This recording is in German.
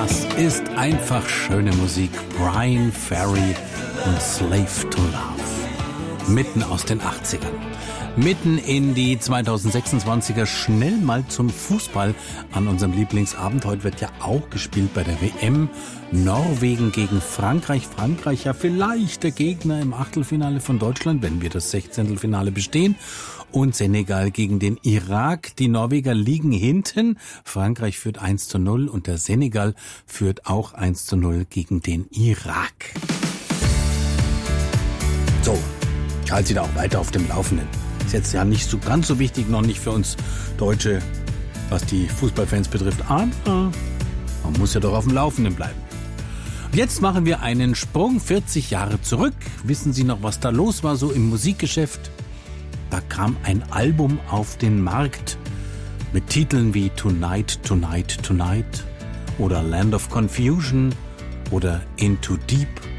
Das ist einfach schöne Musik. Bryan Ferry und Slave to Love. Mitten aus den 80ern. Mitten in die 2026er, schnell mal zum Fußball an unserem Lieblingsabend. Heute wird ja auch gespielt bei der WM. Norwegen gegen Frankreich. Frankreich ja vielleicht der Gegner im Achtelfinale von Deutschland, wenn wir das 16. Finale bestehen. Und Senegal gegen den Irak. Die Norweger liegen hinten. Frankreich führt 1:0 und der Senegal führt auch 1:0 gegen den Irak. So, ich halte Sie da auch weiter auf dem Laufenden. Ist jetzt ja nicht so ganz so wichtig, noch nicht für uns Deutsche, was die Fußballfans betrifft. Aber man muss ja doch auf dem Laufenden bleiben. Jetzt machen wir einen Sprung 40 Jahre zurück. Wissen Sie noch, was da los war so im Musikgeschäft? Da kam ein Album auf den Markt mit Titeln wie Tonight, Tonight, Tonight oder Land of Confusion oder Into Deep.